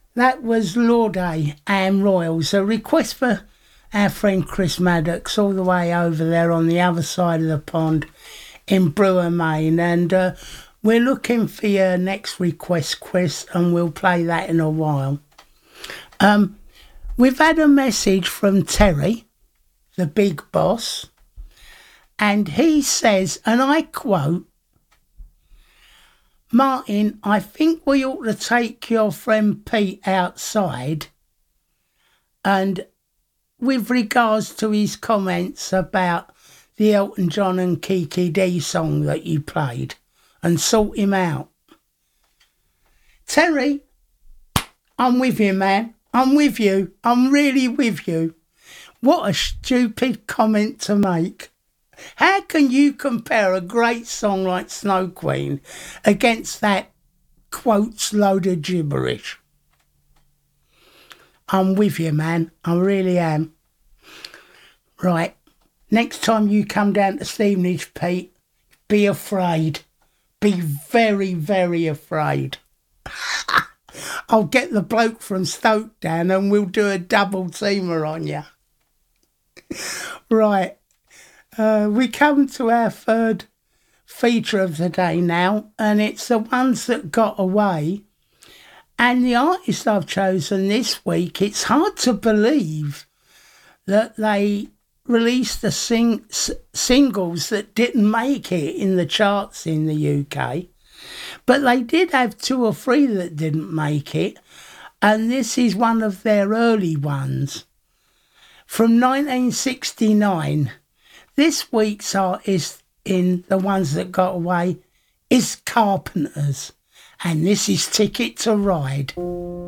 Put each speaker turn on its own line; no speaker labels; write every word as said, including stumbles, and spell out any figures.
That was Lorde and Royals, a request for our friend Chris Maddox, all the way over there on the other side of the pond in Brewer, Maine. And uh, we're looking for your next request, Chris, and we'll play that in a while. Um, we've had a message from Terry, the big boss, and he says, and I quote, "Martin, I think we ought to take your friend Pete outside, and with regards to his comments about the Elton John and Kiki D song that you played, and sort him out." Terry, I'm with you, man. I'm with you. I'm really with you. What a stupid comment to make. How can you compare a great song like Snow Queen against that quotes load of gibberish? I'm with you, man. I really am. Right. Next time you come down to Stevenage, Pete, be afraid. Be very, very afraid. I'll get the bloke from Stoke down and we'll do a double teamer on you. Right. Uh, we come to our third feature of the day now, and it's the ones that got away. And the artist I've chosen this week, it's hard to believe that they released the sing- s- singles that didn't make it in the charts in the U K. But they did have two or three that didn't make it, and this is one of their early ones. From nineteen sixty-nine, this week's artist in the ones that got away is Carpenters, and this is Ticket to Ride.